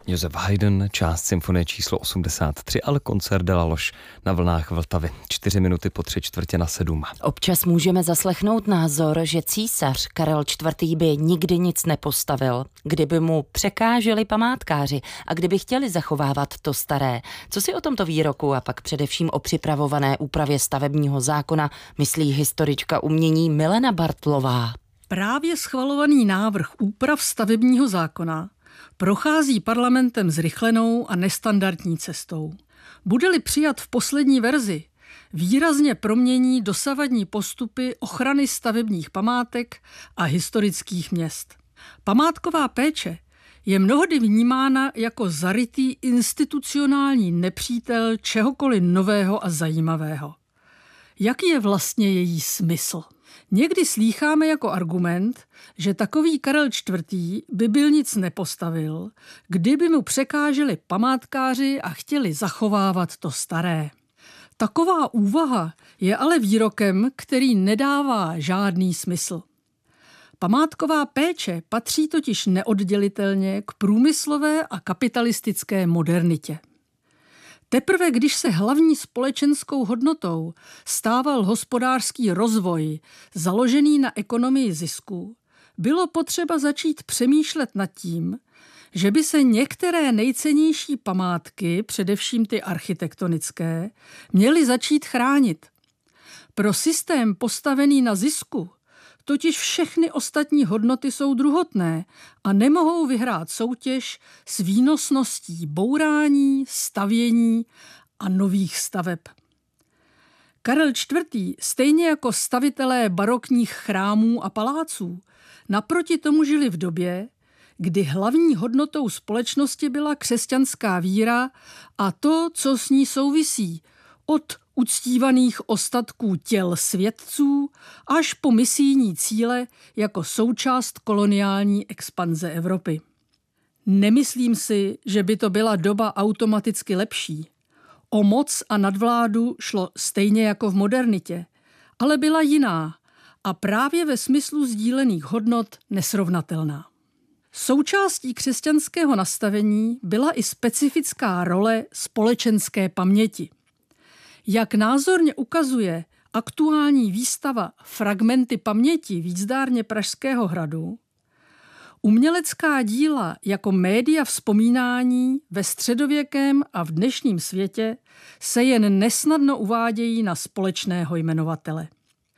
Josef Haydn, část symfonie číslo 83, ale koncert de la Loge na vlnách Vltavy. 4 minuty po 6:45. Občas můžeme zaslechnout názor, že císař Karel IV. By nikdy nic nepostavil, kdyby mu překáželi památkáři a kdyby chtěli zachovávat to staré. Co si o tomto výroku a pak především o připravované úpravě stavebního zákona myslí historička umění Milena Bartlová? Právě schvalovaný návrh úprav stavebního zákona prochází parlamentem zrychlenou a nestandardní cestou. Bude-li přijat v poslední verzi, výrazně promění dosavadní postupy ochrany stavebních památek a historických měst. Památková péče je mnohdy vnímána jako zarytý institucionální nepřítel čehokoliv nového a zajímavého. Jaký je vlastně její smysl? Někdy slýcháme jako argument, že takový Karel IV. By byl nic nepostavil, kdyby mu překáželi památkáři a chtěli zachovávat to staré. Taková úvaha je ale výrokem, který nedává žádný smysl. Památková péče patří totiž neoddělitelně k průmyslové a kapitalistické modernitě. Teprve když se hlavní společenskou hodnotou stával hospodářský rozvoj založený na ekonomii zisku, bylo potřeba začít přemýšlet nad tím, že by se některé nejcennější památky, především ty architektonické, měly začít chránit. Pro systém postavený na zisku totiž všechny ostatní hodnoty jsou druhotné a nemohou vyhrát soutěž s výnosností bourání, stavění a nových staveb. Karel IV. Stejně jako stavitelé barokních chrámů a paláců naproti tomu žili v době, kdy hlavní hodnotou společnosti byla křesťanská víra a to, co s ní souvisí, od uctívaných ostatků těl světců až po misijní cíle jako součást koloniální expanze Evropy. Nemyslím si, že by to byla doba automaticky lepší. O moc a nadvládu šlo stejně jako v modernitě, ale byla jiná a právě ve smyslu sdílených hodnot nesrovnatelná. Součástí křesťanského nastavení byla i specifická role společenské paměti. Jak názorně ukazuje aktuální výstava Fragmenty paměti vícdárně Pražského hradu, umělecká díla jako média vzpomínání ve středověkém a v dnešním světě se jen nesnadno uvádějí na společného jmenovatele.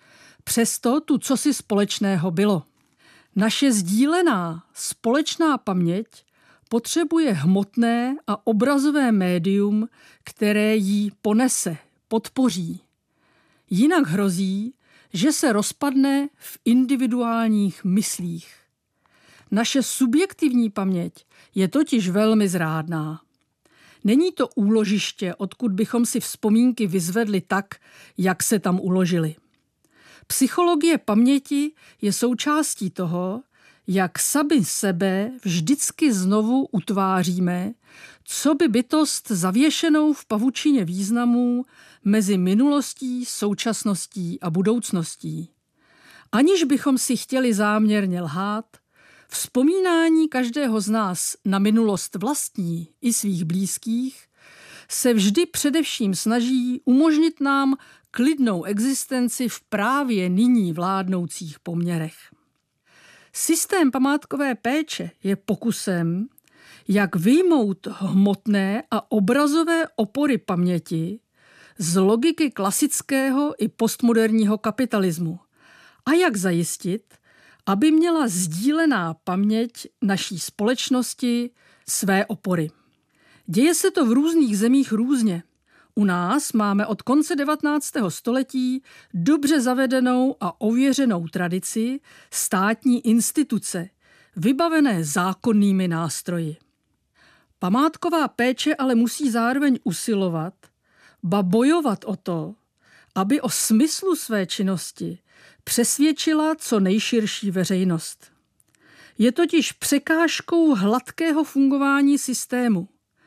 Přesto tu cosi společného bylo. Naše sdílená společná paměť potřebuje hmotné a obrazové médium, které ji ponese, podpoří. Jinak hrozí, že se rozpadne v individuálních myslích. Naše subjektivní paměť je totiž velmi zrádná. Není to úložiště, odkud bychom si vzpomínky vyzvedli tak, jak se tam uložily. Psychologie paměti je součástí toho, jak sami sebe vždycky znovu utváříme, co by bytost zavěšenou v pavučině významů mezi minulostí, současností a budoucností. Aniž bychom si chtěli záměrně lhát, vzpomínání každého z nás na minulost vlastní i svých blízkých se vždy především snaží umožnit nám klidnou existenci v právě nyní vládnoucích poměrech. Systém památkové péče je pokusem, jak vyjmout hmotné a obrazové opory paměti z logiky klasického i postmoderního kapitalismu a jak zajistit, aby měla sdílená paměť naší společnosti své opory. Děje se to v různých zemích různě. U nás máme od konce 19. století dobře zavedenou a ověřenou tradici státní instituce, vybavené zákonnými nástroji. Památková péče ale musí zároveň usilovat, ba bojovat o to, aby o smyslu své činnosti přesvědčila co nejširší veřejnost. Je totiž překážkou hladkého fungování systému.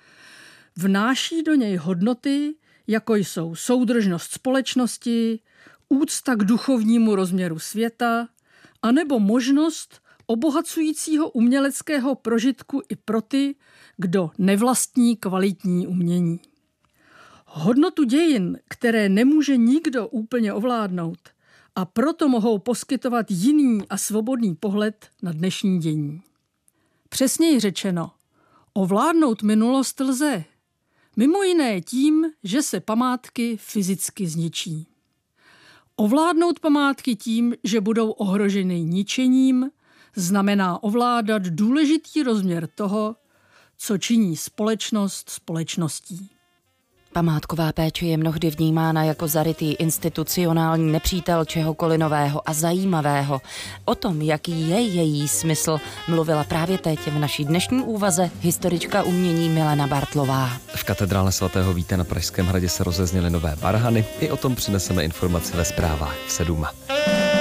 Vnáší do něj hodnoty, jako jsou soudržnost společnosti, úcta k duchovnímu rozměru světa, anebo možnost obohacujícího uměleckého prožitku i pro ty, kdo nevlastní kvalitní umění. Hodnotu dějin, které nemůže nikdo úplně ovládnout, a proto mohou poskytovat jiný a svobodný pohled na dnešní dění. Přesněji řečeno, ovládnout minulost lze, mimo jiné tím, že se památky fyzicky zničí. Ovládnout památky tím, že budou ohroženy ničením, znamená ovládat důležitý rozměr toho, co činí společnost společností. Památková péče je mnohdy vnímána jako zarytý institucionální nepřítel čehokoliv nového a zajímavého. O tom, jaký je její smysl, mluvila právě teď v naší dnešní úvaze historička umění Milena Bartlová. V katedrále svatého Víta na Pražském hradě se rozezněly nové varhany. I o tom přineseme informace ve zprávách v 7.